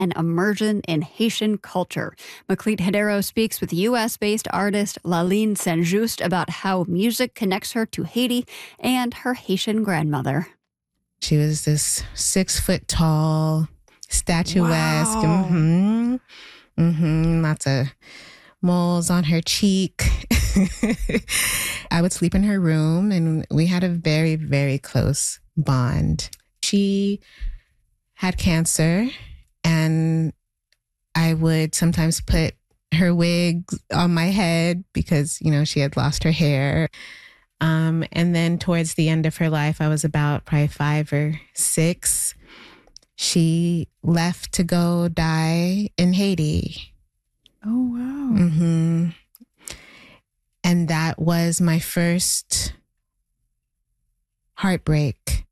and immersion in Haitian culture. Maclete Hedero speaks with U.S.-based artist Laline Saint-Just about how music connects her to Haiti and her Haitian grandmother. She was this 6 foot tall, statuesque. Wow. Lots of moles on her cheek. I would sleep in her room, and we had a very, very close bond. She had cancer, and I would sometimes put her wig on my head because, she had lost her hair. And then towards the end of her life, I was about probably 5 or 6. She left to go die in Haiti. Oh, wow. And that was my first heartbreak.